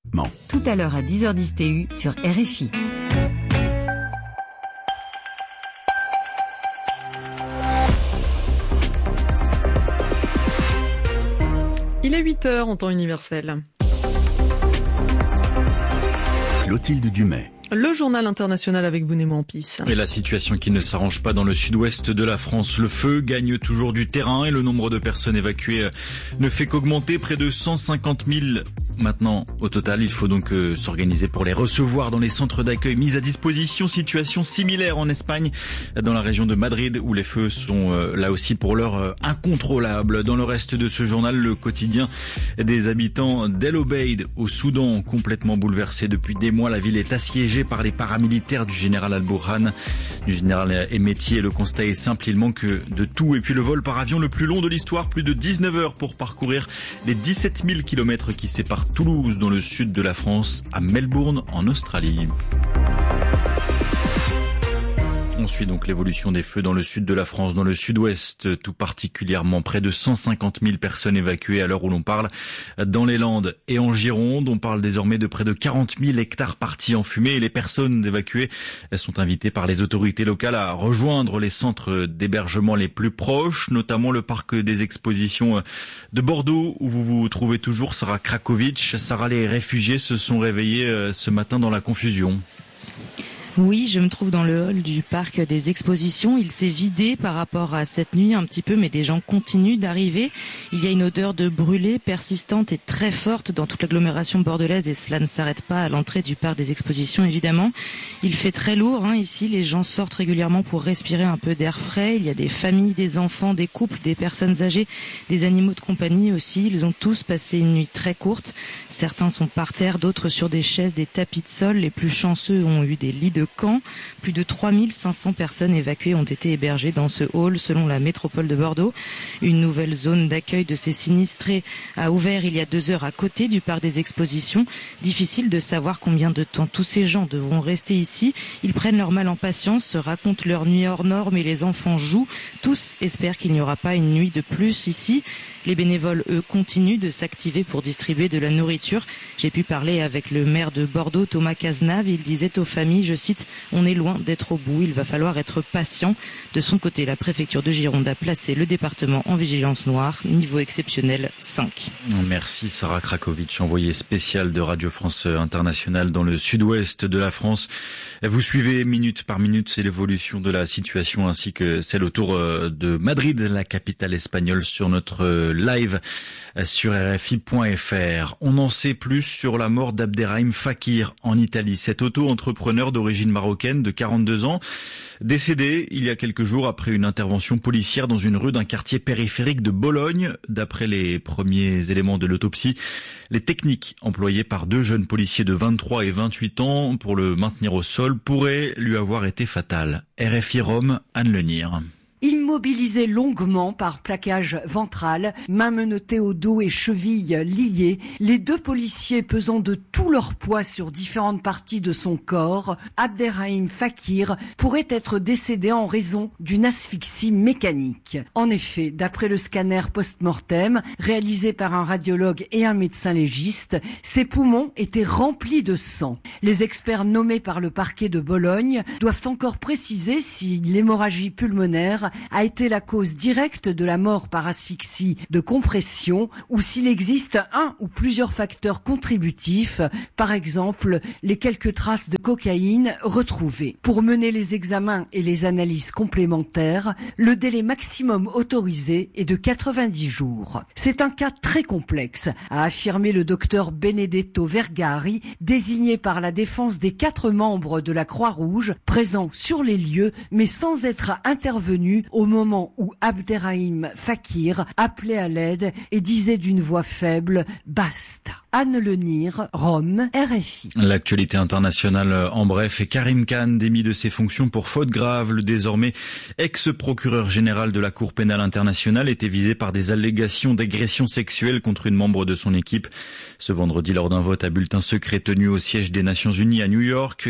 Tout à l'heure à 10h10 TU sur RFI. Il est 8h en temps universel. Clotilde Dumais. Le journal international avec vous, Némo Ampis. Et la situation qui ne s'arrange pas dans le sud-ouest de la France. Le feu gagne toujours du terrain et le nombre de personnes évacuées ne fait qu'augmenter. Près de 150 000 maintenant au total. Il faut donc s'organiser pour les recevoir dans les centres d'accueil mis à disposition. Situation similaire en Espagne, dans la région de Madrid, où les feux sont là aussi pour l'heure incontrôlables. Dans le reste de ce journal, le quotidien des habitants d'El Obeid au Soudan, complètement bouleversé depuis des mois. La ville est assiégée par les paramilitaires du général Al-Burhan, du général Émétier. Le constat est simple, il manque de tout. Et puis le vol par avion le plus long de l'histoire, plus de 19 heures pour parcourir les 17 000 kilomètres qui séparent Toulouse dans le sud de la France à Melbourne en Australie. On suit donc l'évolution des feux dans le sud de la France, dans le sud-ouest tout particulièrement. Près de 150 000 personnes évacuées à l'heure où l'on parle dans les Landes et en Gironde. On parle désormais de près de 40 000 hectares partis en fumée et les personnes évacuées sont invitées par les autorités locales à rejoindre les centres d'hébergement les plus proches, notamment le parc des expositions de Bordeaux où vous vous trouvez toujours, Sarah Krakovic. Sarah, les réfugiés se sont réveillés ce matin dans la confusion. Oui, je me trouve dans le hall du parc des expositions. Il s'est vidé par rapport à cette nuit un petit peu, mais des gens continuent d'arriver. Il y a une odeur de brûlé persistante et très forte dans toute l'agglomération bordelaise et cela ne s'arrête pas à l'entrée du parc des expositions, évidemment. Il fait très lourd ici. Les gens sortent régulièrement pour respirer un peu d'air frais. Il y a des familles, des enfants, des couples, des personnes âgées, des animaux de compagnie aussi. Ils ont tous passé une nuit très courte. Certains sont par terre, d'autres sur des chaises, des tapis de sol. Les plus chanceux ont eu des lits de camp. Plus de 3500 personnes évacuées ont été hébergées dans ce hall selon la métropole de Bordeaux. Une nouvelle zone d'accueil de ces sinistrés a ouvert il y a 2 heures à côté du parc des expositions. Difficile de savoir combien de temps tous ces gens devront rester ici. Ils prennent leur mal en patience, se racontent leur nuit hors norme et les enfants jouent. Tous espèrent qu'il n'y aura pas une nuit de plus ici. Les bénévoles, eux, continuent de s'activer pour distribuer de la nourriture. J'ai pu parler avec le maire de Bordeaux, Thomas Cazenave. Il disait aux familles, je cite, « On est loin d'être au bout, il va falloir être patient ». De son côté, la préfecture de Gironde a placé le département en vigilance noire, niveau exceptionnel 5. Merci Sarah Krakovic, envoyée spéciale de Radio France Internationale dans le sud-ouest de la France. Vous suivez minute par minute l'évolution de la situation ainsi que celle autour de Madrid, la capitale espagnole, sur notre live sur RFI.fr. On en sait plus sur la mort d'Abderrahim Fakir en Italie. Cet auto-entrepreneur d'origine marocaine de 42 ans, décédé il y a quelques jours après une intervention policière dans une rue d'un quartier périphérique de Bologne. D'après les premiers éléments de l'autopsie, les techniques employées par 2 jeunes policiers de 23 et 28 ans pour le maintenir au sol pourraient lui avoir été fatales. RFI Rome, Anne Lenir. Immobilisé longuement par plaquage ventral, mains menottées au dos et chevilles liées, les 2 policiers pesant de tout leur poids sur différentes parties de son corps, Abderrahim Fakir pourrait être décédé en raison d'une asphyxie mécanique. En effet, d'après le scanner post-mortem réalisé par un radiologue et un médecin légiste, ses poumons étaient remplis de sang. Les experts nommés par le parquet de Bologne doivent encore préciser si l'hémorragie pulmonaire a été la cause directe de la mort par asphyxie de compression ou s'il existe un ou plusieurs facteurs contributifs, par exemple les quelques traces de cocaïne retrouvées. Pour mener les examens et les analyses complémentaires, le délai maximum autorisé est de 90 jours. C'est un cas très complexe, a affirmé le docteur Benedetto Vergari, désigné par la défense des 4 membres de la Croix-Rouge, présents sur les lieux mais sans être intervenus au moment où Abderrahim Fakir appelait à l'aide et disait d'une voix faible « Basta ». Anne Lenir, Rome, RFI. L'actualité internationale en bref, et Karim Khan démis de ses fonctions pour faute grave. Le désormais ex-procureur général de la Cour pénale internationale était visé par des allégations d'agression sexuelle contre une membre de son équipe. Ce vendredi, lors d'un vote à bulletin secret tenu au siège des Nations Unies à New York,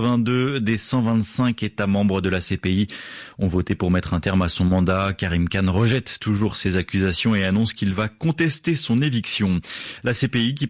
82 des 125 États membres de la CPI ont voté pour mettre un terme à son mandat. Karim Khan rejette toujours ces accusations et annonce qu'il va contester son éviction. La CPI qui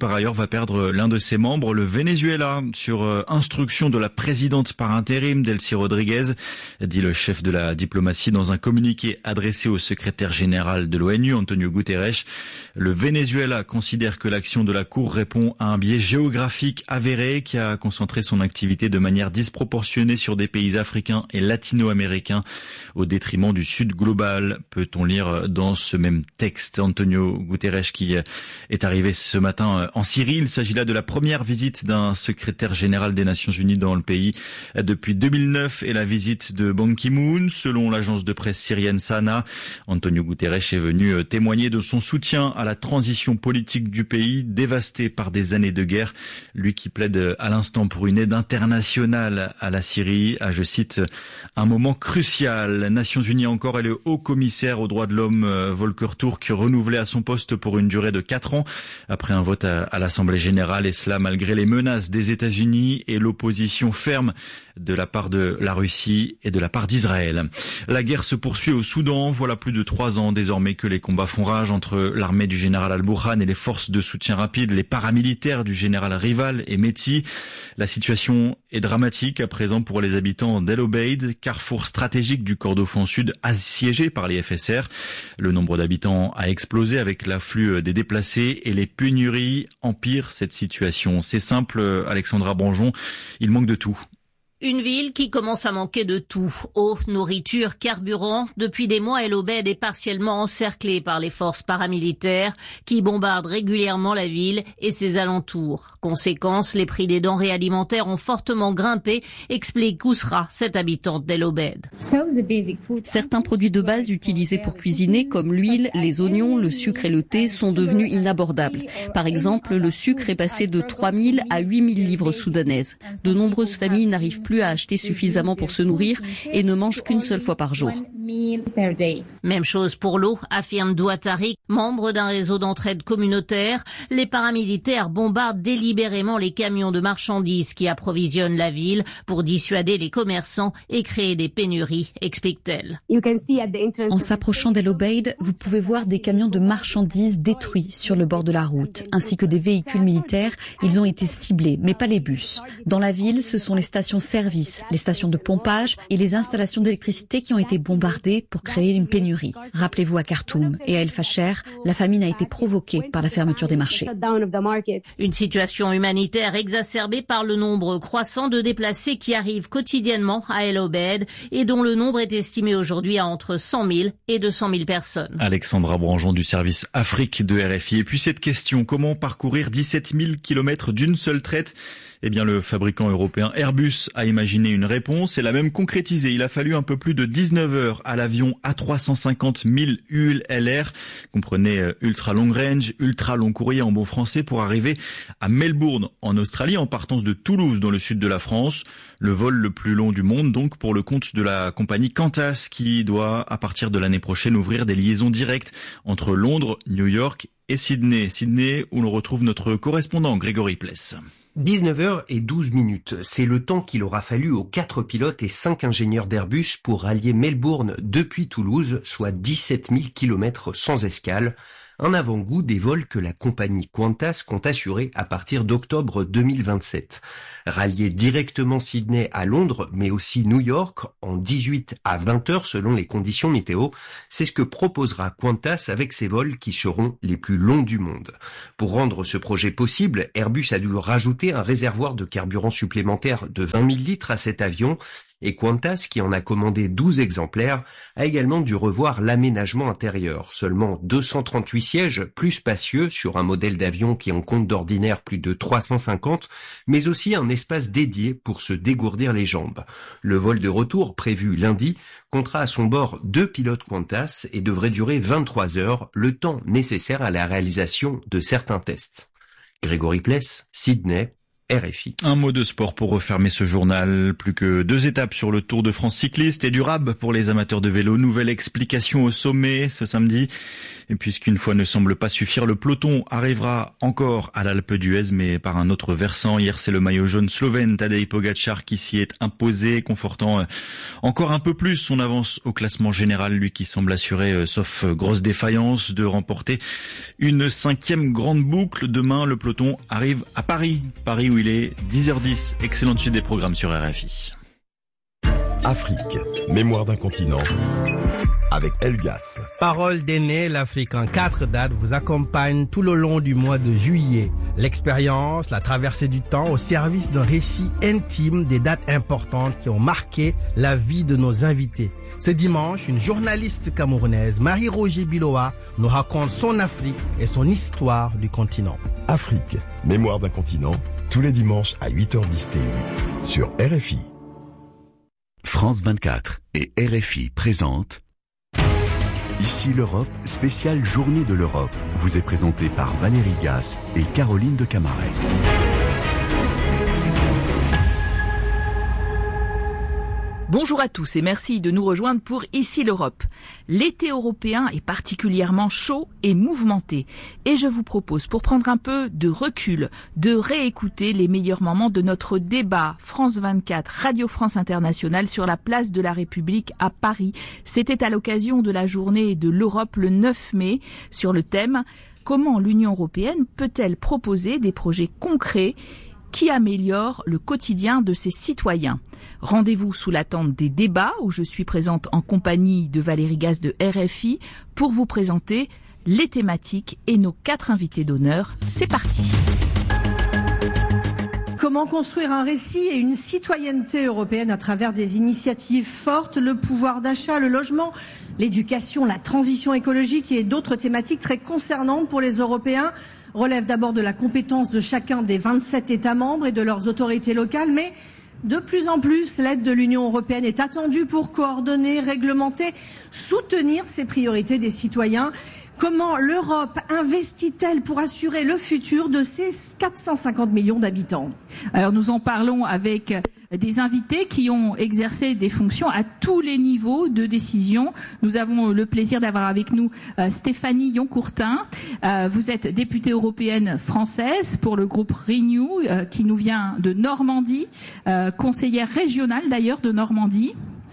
par ailleurs va perdre l'un de ses membres, le Venezuela, sur instruction de la présidente par intérim, Delcy Rodriguez, dit le chef de la diplomatie dans un communiqué adressé au secrétaire général de l'ONU, Antonio Guterres. Le Venezuela considère que l'action de la Cour répond à un biais géographique avéré qui a concentré son activité de manière disproportionnée sur des pays africains et latino-américains au détriment du Sud global, peut-on lire dans ce même texte. Antonio Guterres qui est arrivé ce matin en Syrie. Il s'agit là de la première visite d'un secrétaire général des Nations Unies dans le pays depuis 2009 et la visite de Ban Ki-moon. Selon l'agence de presse syrienne Sana, Antonio Guterres est venu témoigner de son soutien à la transition politique du pays dévasté par des années de guerre. Lui qui plaide à l'instant pour une aide internationale à la Syrie a, je cite, un moment crucial. Nations Unies encore et le haut commissaire aux droits de l'homme Volker Turk renouvelé à son poste pour une durée de 4 ans après un vote à l'Assemblée générale, et cela malgré les menaces des États-Unis et l'opposition ferme de la part de la Russie et de la part d'Israël. La guerre se poursuit au Soudan. Voilà plus de 3 ans désormais que les combats font rage entre l'armée du général Al-Burhan et les forces de soutien rapide, les paramilitaires du général Rival et Meti. La situation est dramatique à présent pour les habitants d'El Obeid, carrefour stratégique du Kordofan Sud assiégé par les FSR. Le nombre d'habitants a explosé avec l'afflux des déplacés et les pénuries empirent cette situation. C'est simple, Alexandra Branjon, il manque de tout. Une ville qui commence à manquer de tout. Eau, nourriture, carburant. Depuis des mois, El Obeid est partiellement encerclée par les forces paramilitaires qui bombardent régulièrement la ville et ses alentours. Conséquence, les prix des denrées alimentaires ont fortement grimpé, explique Kousra, cette habitante d'El Obeid. Certains produits de base utilisés pour cuisiner, comme l'huile, les oignons, le sucre et le thé, sont devenus inabordables. Par exemple, le sucre est passé de 3 000 à 8 000 livres soudanaises. De nombreuses familles n'arrivent plus à acheter suffisamment pour se nourrir et ne mangent qu'une seule fois par jour. Même chose pour l'eau, affirme Douatari, membre d'un réseau d'entraide communautaire. Les paramilitaires bombardent délibérément les camions de marchandises qui approvisionnent la ville pour dissuader les commerçants et créer des pénuries, explique-t-elle. En s'approchant d'El Obeid, vous pouvez voir des camions de marchandises détruits sur le bord de la route, ainsi que des véhicules militaires. Ils ont été ciblés, mais pas les bus. Dans la ville, ce sont les stations-service, les stations de pompage et les installations d'électricité qui ont été bombardées pour créer une pénurie. Rappelez-vous à Khartoum et à El Fasher, la famine a été provoquée par la fermeture des marchés. Une situation humanitaire exacerbée par le nombre croissant de déplacés qui arrivent quotidiennement à El Obeid et dont le nombre est estimé aujourd'hui à entre 100 000 et 200 000 personnes. Alexandra Branjon du service Afrique de RFI. Et puis cette question, comment parcourir 17 000 kilomètres d'une seule traite ? Eh bien, le fabricant européen Airbus a imaginé une réponse et l'a même concrétisée. Il a fallu un peu plus de 19 heures à l'avion A350 1000 ULR, comprenez ultra long range, ultra long courrier en bon français, pour arriver à Melbourne en Australie en partance de Toulouse dans le sud de la France. Le vol le plus long du monde donc pour le compte de la compagnie Qantas qui doit à partir de l'année prochaine ouvrir des liaisons directes entre Londres, New York et Sydney. Sydney où l'on retrouve notre correspondant Grégory Pless. 19h12, c'est le temps qu'il aura fallu aux 4 pilotes et 5 ingénieurs d'Airbus pour rallier Melbourne depuis Toulouse, soit 17 000 km sans escale. Un avant-goût des vols que la compagnie Qantas compte assurer à partir d'octobre 2027. Rallier directement Sydney à Londres, mais aussi New York, en 18 à 20 heures selon les conditions météo, c'est ce que proposera Qantas avec ses vols qui seront les plus longs du monde. Pour rendre ce projet possible, Airbus a dû rajouter un réservoir de carburant supplémentaire de 20 000 litres à cet avion, et Qantas, qui en a commandé 12 exemplaires, a également dû revoir l'aménagement intérieur. Seulement 238 sièges, plus spacieux, sur un modèle d'avion qui en compte d'ordinaire plus de 350, mais aussi un espace dédié pour se dégourdir les jambes. Le vol de retour, prévu lundi, comptera à son bord 2 pilotes Qantas et devrait durer 23 heures, le temps nécessaire à la réalisation de certains tests. Grégory Pless, Sydney, RFI. Un mot de sport pour refermer ce journal. Plus que 2 étapes sur le Tour de France cycliste et durable pour les amateurs de vélo. Nouvelle explication au sommet ce samedi. Et puisqu'une fois ne semble pas suffire, le peloton arrivera encore à l'Alpe d'Huez, mais par un autre versant. Hier, c'est le maillot jaune slovène Tadej Pogačar qui s'y est imposé, confortant encore un peu plus son avance au classement général, lui qui semble assurer, sauf grosse défaillance, de remporter une 5e grande boucle. Demain, le peloton arrive à Paris où il est 10h10. Excellente suite des programmes sur RFI. Afrique, mémoire d'un continent, avec Elgas. Parole d'aîné, l'Afrique en 4 dates vous accompagne tout le long du mois de juillet. L'expérience, la traversée du temps au service d'un récit intime des dates importantes qui ont marqué la vie de nos invités. Ce dimanche, une journaliste camerounaise, Marie-Roger Biloa, nous raconte son Afrique et son histoire du continent. Afrique, mémoire d'un continent, tous les dimanches à 8h10 TU, sur RFI. France 24 et RFI présentent Ici l'Europe, spéciale Journée de l'Europe, vous est présenté par Valérie Gasse et Caroline de Camaret. Bonjour à tous et merci de nous rejoindre pour Ici l'Europe. L'été européen est particulièrement chaud et mouvementé. Et je vous propose, pour prendre un peu de recul, de réécouter les meilleurs moments de notre débat France 24, Radio France Internationale sur la place de la République à Paris. C'était à l'occasion de la journée de l'Europe le 9 mai sur le thème « Comment l'Union européenne peut-elle proposer des projets concrets qui améliore le quotidien de ses citoyens. » Rendez-vous sous l'attente des débats où je suis présente en compagnie de Valérie Gasse de RFI pour vous présenter les thématiques et nos 4 invités d'honneur. C'est parti. Comment construire un récit et une citoyenneté européenne à travers des initiatives fortes, le pouvoir d'achat, le logement, l'éducation, la transition écologique et d'autres thématiques très concernantes pour les Européens relève d'abord de la compétence de chacun des 27 États membres et de leurs autorités locales, mais de plus en plus, l'aide de l'Union européenne est attendue pour coordonner, réglementer, soutenir ces priorités des citoyens. Comment l'Europe investit-elle pour assurer le futur de ses 450 millions d'habitants? Alors nous en parlons avec des invités qui ont exercé des fonctions à tous les niveaux de décision. Nous avons le plaisir d'avoir avec nous Stéphanie Yoncourtin. Vous êtes députée européenne française pour le groupe Renew qui nous vient de Normandie, conseillère régionale d'ailleurs de Normandie.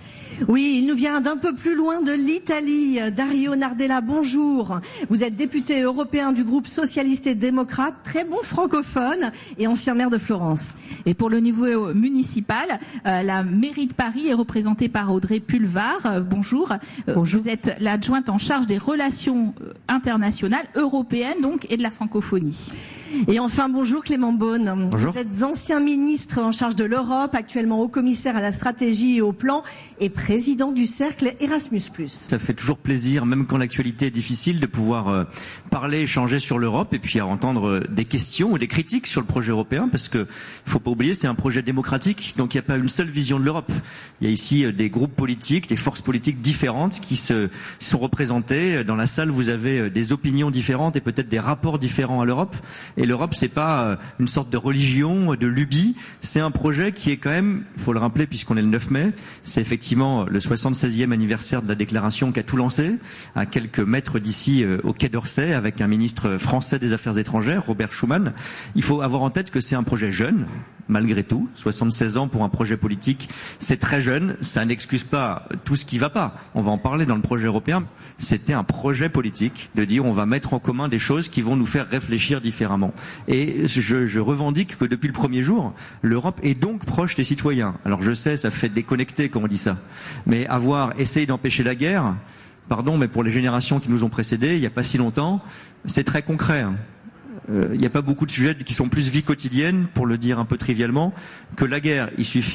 Oui, il nous vient d'un peu plus loin de l'Italie. Dario Nardella, bonjour. Vous êtes député européen du groupe socialiste et démocrate, très bon francophone et ancien maire de Florence. Et pour le niveau municipal, la mairie de Paris est représentée par Audrey Pulvar. Bonjour. Bonjour. Vous êtes l'adjointe en charge des relations internationales européennes donc et de la francophonie. Et enfin, bonjour Clément Beaune. Bonjour. Vous êtes ancien ministre en charge de l'Europe, actuellement haut commissaire à la stratégie et au plan et président du cercle Erasmus+. Ça fait toujours plaisir, même quand l'actualité est difficile, de pouvoir parler, échanger sur l'Europe et puis à entendre des questions ou des critiques sur le projet européen, parce que faut pas oublier, c'est un projet démocratique, donc il n'y a pas une seule vision de l'Europe. Il y a ici des groupes politiques, des forces politiques différentes qui sont représentées. Dans la salle, vous avez des opinions différentes et peut-être des rapports différents à l'Europe. Et l'Europe, c'est pas une sorte de religion, de lubie. C'est un projet qui est quand même, il faut le rappeler puisqu'on est le 9 mai, c'est effectivement le 76e anniversaire de la déclaration qui a tout lancé, à quelques mètres d'ici au Quai d'Orsay, avec un ministre français des Affaires étrangères, Robert Schuman. Il faut avoir en tête que c'est un projet jeune, malgré tout. 76 ans pour un projet politique, c'est très jeune. Ça n'excuse pas tout ce qui va pas. On va en parler dans le projet européen. C'était un projet politique de dire on va mettre en commun des choses qui vont nous faire réfléchir différemment. Et je revendique que depuis le premier jour, l'Europe est donc proche des citoyens. Alors je sais, ça fait déconnecter quand on dit ça. Mais avoir essayé d'empêcher la guerre, pardon, mais pour les générations qui nous ont précédés, il n'y a pas si longtemps, c'est très concret. Il n'y a pas beaucoup de sujets qui sont plus vie quotidienne, pour le dire un peu trivialement, que la guerre. Il suffit